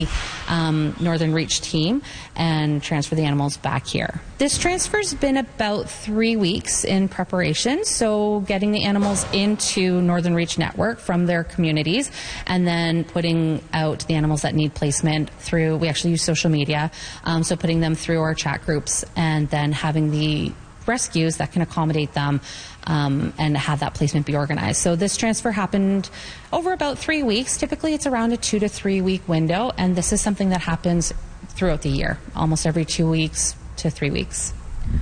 Northern Reach team and transfer the animals back here. This transfer's been about 3 weeks in preparation, so getting the animals into Northern Reach Network from their communities and then putting out the animals that need placement through, we actually use social media, so putting them through our chat groups and then having the rescues that can accommodate them and have that placement be organized. So this transfer happened over about 3 weeks. Typically it's around a 2 to 3 week window, and this is something that happens throughout the year, almost every 2 weeks to 3 weeks.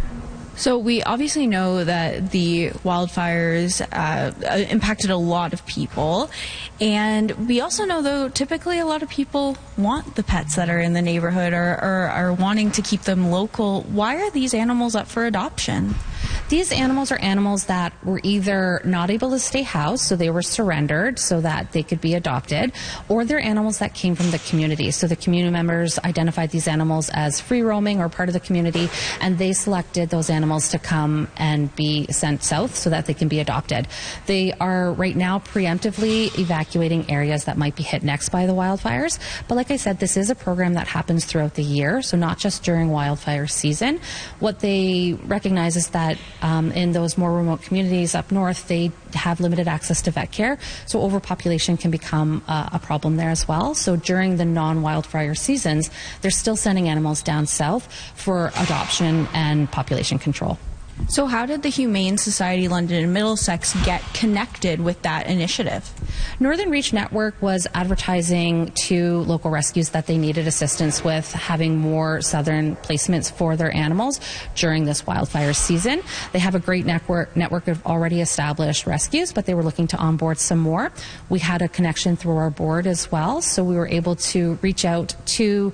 So we obviously know that the wildfires impacted a lot of people, and we also know, though, typically a lot of people want the pets that are in the neighborhood or are wanting to keep them local. Why are these animals up for adoption? These animals are animals that were either not able to stay housed, so they were surrendered so that they could be adopted, or they're animals that came from the community. So the community members identified these animals as free roaming or part of the community, and they selected those animals to come and be sent south so that they can be adopted. They are right now preemptively evacuating areas that might be hit next by the wildfires. But like I said, this is a program that happens throughout the year, so not just during wildfire season. What they recognize is that in those more remote communities up north, they have limited access to vet care, so overpopulation can become a problem there as well. So during the non-wildfire seasons, they're still sending animals down south for adoption and population control. So how did the Humane Society London and Middlesex get connected with that initiative? Northern Reach Network was advertising to local rescues that they needed assistance with having more southern placements for their animals during this wildfire season. They have a great network of already established rescues, but they were looking to onboard some more. We had a connection through our board as well, so we were able to reach out to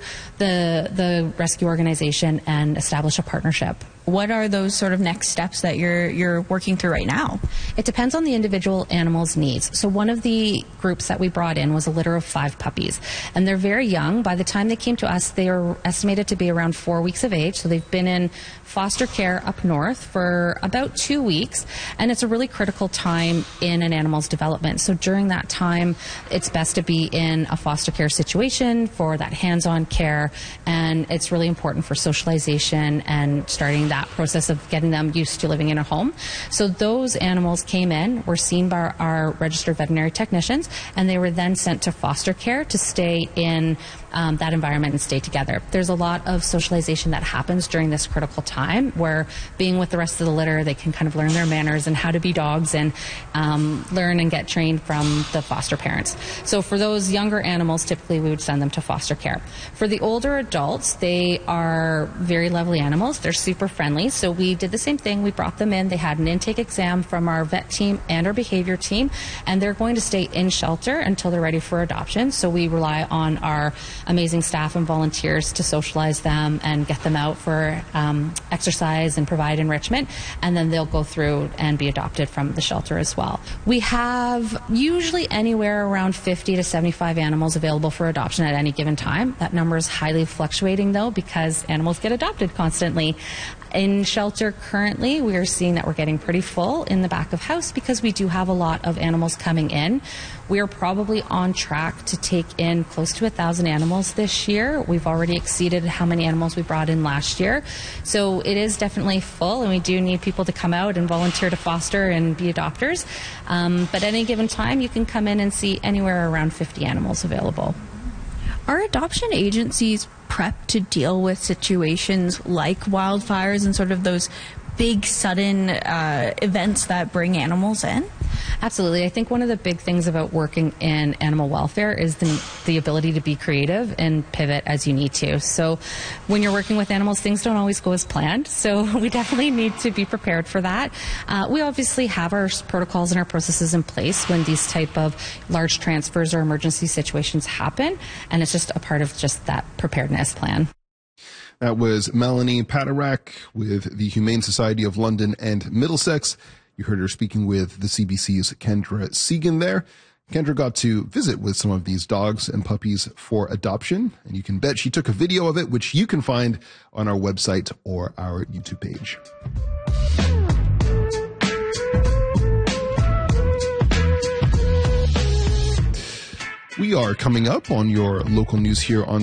the rescue organization and establish a partnership. What are those sort of next steps that you're working through right now? It depends on the individual animal's needs. So one of the groups that we brought in was a litter of 5 puppies, and they're very young. By the time they came to us, they are estimated to be around 4 weeks of age. So they've been in foster care up north for about 2 weeks, and it's a really critical time in an animal's development. So during that time, it's best to be in a foster care situation for that hands-on care, and it's really important for socialization and starting that process of getting them used to living in a home. So those animals came in, were seen by our registered veterinary technicians, and they were then sent to foster care to stay in that environment and stay together. There's a lot of socialization that happens during this critical time where being with the rest of the litter, they can kind of learn their manners and how to be dogs and learn and get trained from the foster parents. So for those younger animals, typically we would send them to foster care. For the older adults, they are very lovely animals. They're super friendly. So we did the same thing. We brought them in. They had an intake exam from our vet team and our behavior team, and they're going to stay in shelter until they're ready for adoption. So we rely on our amazing staff and volunteers to socialize them and get them out for exercise and provide enrichment, and then they'll go through and be adopted from the shelter as well. We have usually anywhere around 50 to 75 animals available for adoption at any given time. That number is highly fluctuating though because animals get adopted constantly. In shelter currently, we are seeing that we're getting pretty full in the back of house because we do have a lot of animals coming in. We are probably on track to take in close to 1,000 animals this year. We've already exceeded how many animals we brought in last year. So it is definitely full, and we do need people to come out and volunteer to foster and be adopters. But at any given time, you can come in and see anywhere around 50 animals available. Are adoption agencies prepped to deal with situations like wildfires and sort of those big sudden events that bring animals in? Absolutely. I think one of the big things about working in animal welfare is the ability to be creative and pivot as you need to. So when you're working with animals, things don't always go as planned. So we definitely need to be prepared for that. We obviously have our protocols and our processes in place when these type of large transfers or emergency situations happen. And it's just a part of just that preparedness plan. That was Melanie Paderak with the Humane Society of London and Middlesex. You heard her speaking with the CBC's Kendra Segan there. Kendra got to visit with some of these dogs and puppies for adoption, and you can bet she took a video of it, which you can find on our website or our YouTube page. We are coming up on your local news here on